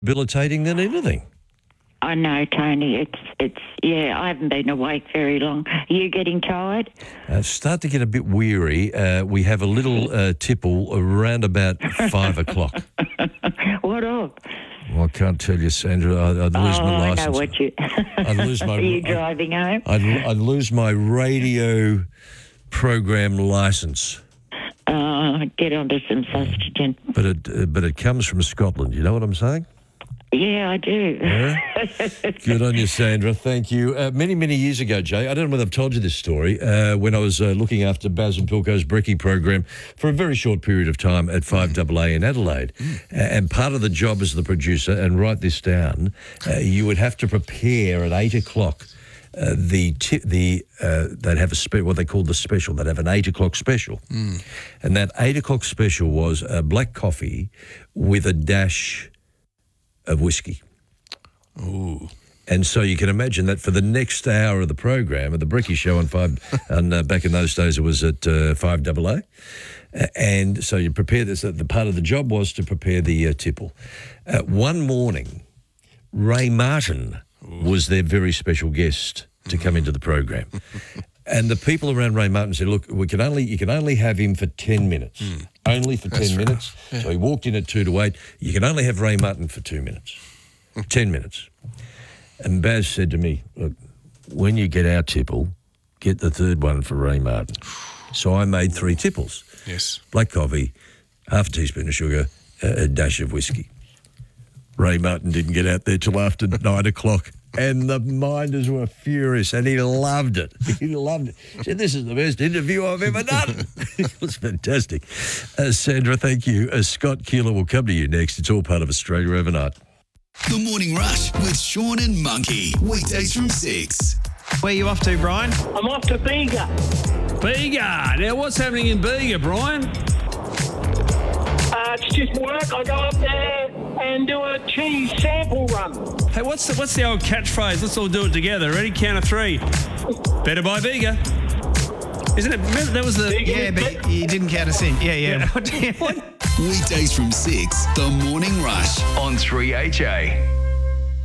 debilitating than anything. I know, Tony. Yeah, I haven't been awake very long. Are you getting tired? Start to get a bit weary. We have a little tipple around about 5 o'clock. What of? Well, I can't tell you, Sandra. I'd lose my license. I know what you... I'd lose my... Are you driving home? I'd lose my radio program license. Get onto some sausages. But it comes from Scotland. You know what I'm saying? Yeah, I do. Yeah? Good on you, Sandra. Thank you. Many, many years ago, Jay, I don't know whether I've told you this story, when I was looking after Baz and Pilco's Brekkie program for a very short period of time at 5AA in Adelaide. And part of the job as the producer, and write this down, you would have to prepare at 8 o'clock they'd have what they called the special. They'd have an 8 o'clock special. And that 8 o'clock special was black coffee with a dash of whiskey. Ooh. And so you can imagine that for the next hour of the program, of the Brekkie show on back in those days it was at 5AA. And so you prepare this. The part of the job was to prepare the tipple. One morning, Ray Martin was their very special guest to come into the program. And the people around Ray Martin said, look, you can only have him for 10 minutes. Only for 10 minutes. Right. Yeah. So he walked in at 2 to 8. You can only have Ray Martin for 2 minutes. 10 minutes. And Baz said to me, look, when you get our tipple, get the third one for Ray Martin. So I made 3 tipples. Yes. Black coffee, half a teaspoon of sugar, a dash of whiskey. Ray Martin didn't get out there till after 9 o'clock. And the minders were furious, and he loved it. He loved it. He said, this is the best interview I've ever done. It was fantastic. Sandra, thank you. Scott Keeler will come to you next. It's all part of Australia Overnight. The Morning Rush with Sean and Monkey. Weekdays from 6. Where are you off to, Brian? I'm off to Bega. Bega. Now, what's happening in Bega, Brian? It's just work. I go up there and do a cheese sample run. Hey, what's the old catchphrase? Let's all do it together. Ready? Count of 3. Better buy Bega. Isn't it? Remember, that was the... Yeah, but you didn't count us in. Yeah. Weekdays from 6, The Morning Rush on 3HA.